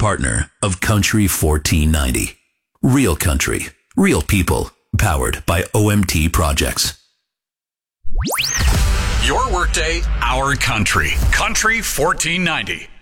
partner of Country 1490. Real country, real people, powered by OMT Projects. Your workday, our country. Country 1490.